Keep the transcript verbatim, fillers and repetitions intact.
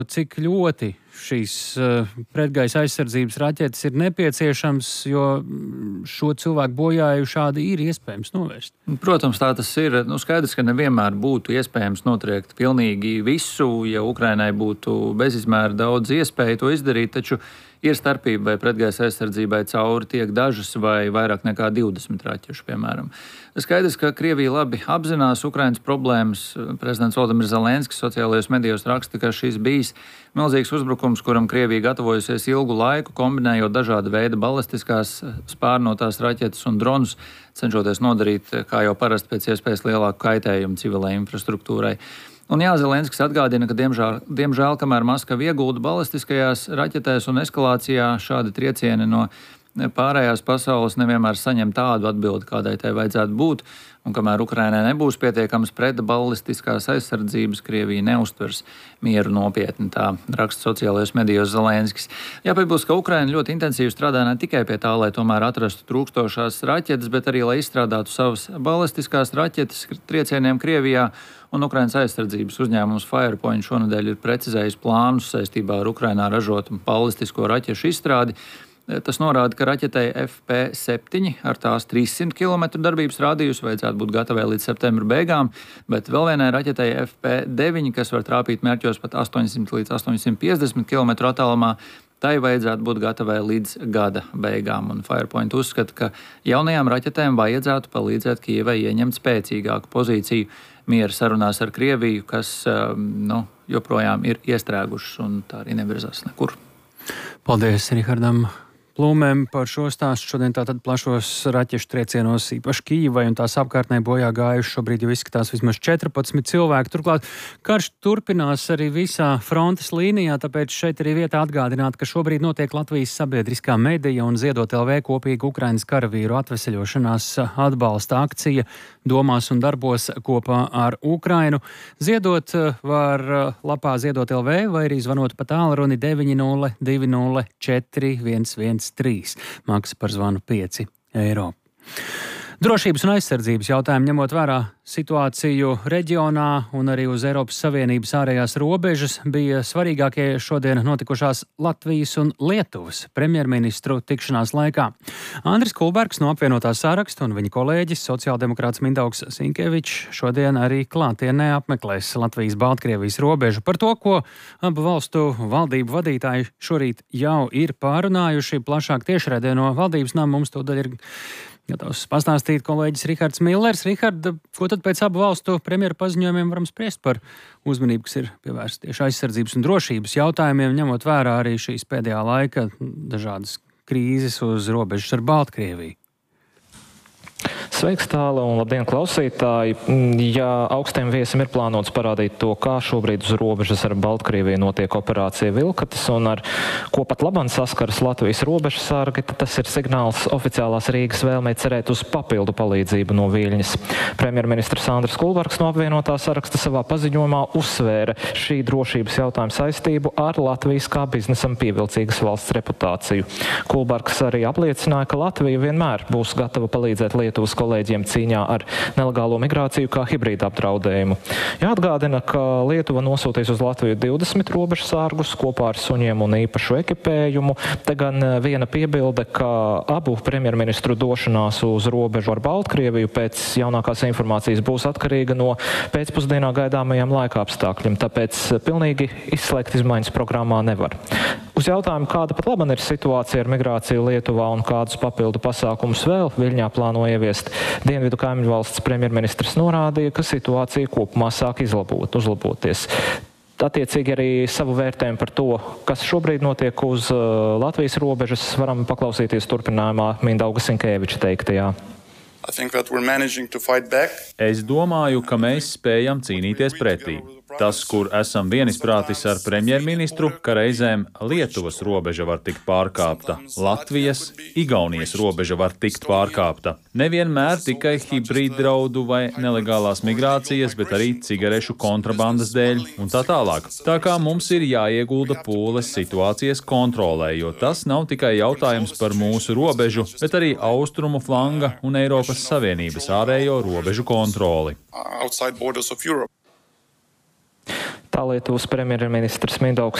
cik ļoti šīs uh, pretgaisa aizsardzības raķetes ir nepieciešams, jo šo cilvēku bojāju šādi ir iespējams novērst? Protams, tā tas ir. Nu, skaidrs, ka nevienmēr būtu iespējams notriekt pilnīgi visu, ja Ukrainai būtu bezizmēra daudz iespēju to izdarīt, taču ir starpība, vai pretgaisa aizsardzībai cauri tiek dažas vai vairāk nekā divdesmit raķešu, piemēram. Skaidrs, ka Krievija labi apzinās Ukrainas problēmas. Prezidents Volodimirs Zelenskis sociālajos medijos raksta, ka šis bijis milzīgs uzbrukums, kuram Krievija gatavojusies ilgu laiku, kombinējot dažāda veida balistiskās spārnotās raķetes un dronus, cenšoties nodarīt, kā jau parasti, pēc iespējas lielāku kaitējumu civilai infrastruktūrai. Un jā, Zelenskis atgādina, ka diemžēl, diemžēl kamēr Maskava iegulda balistiskajās raķetēs un eskalācijā, šādi triecieni no pārējās pasaules nevienmēr saņem tādu atbildi, kādai tai vajadzētu būt, un kamēr Ukrainai nebūs pietiekams pretbalistiskās aizsardzības, Krievija neuztvers mieru nopietni, tā raksta sociālajos medijos Zelenskis. Jāpiebilst, ka Ukraina ļoti intensīvi strādā ne tikai pie tā, lai tomēr atrastu trūkstošās raķetes, bet arī, lai izstrādātu savas balistiskās raķetes triecieniem Krievijā, un Ukrainas aizsardzības uzņēmums Firepoint šonedēļ ir precizējis plānus saistībā ar Ukrainā ražotu balistisko raķešu izstrādi. Tas norāda, ka raķetei F P septiņi ar tās trīssimt kilometru darbības rādījusu vajadzētu būt gatavai līdz septembra beigām, bet vēl vienai raķetei F P deviņi, kas var trāpīt mērķos pat astoņsimt līdz astoņsimt piecdesmit kilometru attālumā, tai vajadzētu būt gatavai līdz gada beigām. Un Firepoint uzskata, ka jaunajām raķetēm vajadzētu palīdzēt Kijevai ieņemt spēcīgāku pozīciju miera sarunās ar Krieviju, kas nu, joprojām ir iestrēgušas un tā arī nevirzās nekur. Paldies Rihardam Plūmēm par šo stāstu. Šodien tātad plašos raķešu triecienos īpaši Kijivai un tās apkārtnē bojā gājuši šobrīd jau izskatās vismaz četrpadsmit cilvēki. Turklāt karš turpinās arī visā frontes līnijā, tāpēc šeit arī vietā atgādināt, ka šobrīd notiek Latvijas sabiedriskā medija un Ziedot L V kopīga Ukrainas karavīru atveseļošanās atbalsta akcija domās un darbos kopā ar Ukrainu. Ziedot var lapā Ziedot L V vai arī zvanot pa tālruni deviņi nulle divi nulle četri viens viens trīs. Maksa par zvanu pieci eiro. Drošības un aizsardzības jautājumu ņemot vērā situāciju reģionā un arī uz Eiropas Savienības ārējās robežas bija svarīgākie šodien notikušās Latvijas un Lietuvas premjerministru tikšanās laikā. Andris Kulbergs no apvienotā saraksta un viņa kolēģis sociāldemokrāts Mindaugs Sinkevičs šodien arī klātienē apmeklēs Latvijas-Baltkrievijas robežu. Par to, ko abu valstu valdību vadītāji šorīt jau ir pārunājuši plašāk tiešraidē no valdības nama, mums tūdaļ ir gatavs pastāstīt kolēģis Rihards Millers. Rihard, ko tad pēc abu valstu premjeru paziņojumiem varam spriest par uzmanību, kas ir pievērsta tieši aizsardzības un drošības jautājumiem, ņemot vērā arī šīs pēdējā laika dažādas krīzes uz robežas ar Baltkrieviju? Sveiks, Tāle, un labdien, klausītāji! Ja augstiem viesim ir plānots parādīt to, kā šobrīd uz robežas ar Baltkrieviju notiek operācija Vilkatis un ar ko pat labam saskaras Latvijas robežsargi, tad tas ir signāls oficiālās Rīgas vēlmei cerēt uz papildu palīdzību no Viļņas. Premjerministrs Andris Kulbergs no apvienotā saraksta savā paziņojumā uzsvēra šī drošības jautājuma saistību ar Latvijas kā biznesam pievilcīgas valsts reputāciju. Kulbergs arī apliecināja, ka Latvija vienmēr būs gatava palīdzēt Lietuvas kolēģiem cīņā ar nelegālo migrāciju kā hibrīda apdraudējumu. Jāatgādina, ka Lietuva nosūtīs uz Latviju divdesmit robežsargus kopā ar suņiem un īpašu ekipējumu. Te gan viena piebilde, ka abu premjerministru došanās uz robežu ar Baltkrieviju pēc jaunākās informācijas būs atkarīga no pēcpusdienā gaidāmajiem laika apstākļiem, tāpēc pilnīgi izslēgt izmaiņas programmā nevar. Uz jautājumu, kāda pat laban ir situācija ar migrāciju Lietuvā un kādus papildu pasākumus vēl Viļņā plāno ieviest, Dienvidu kaimiņu valsts premjerministrs norādīja, ka situācija kopumā sāk izlabot, uzlaboties. Attiecīgi arī savu vērtējumu par to, kas šobrīd notiek uz uh, Latvijas robežas, varam paklausīties turpinājumā Mindauga Sinkeviča teiktajā. Es domāju, ka mēs spējam cīnīties pretī. Tas, kur esam vienisprātis ar premjerministru, ka reizēm Lietuvas robeža var tikt pārkāpta, Latvijas, Igaunijas robeža var tikt pārkāpta. Nevienmēr tikai hibrīd draudu vai nelegālās migrācijas, bet arī cigarešu kontrabandas dēļ un tā tālāk. Tā kā mums ir jāiegulda pūles situācijas kontrolē, jo tas nav tikai jautājums par mūsu robežu, bet arī austrumu flanga un Eiropas Savienības ārējo robežu kontroli. Tā Lietuvas premjerministrs Mindaugs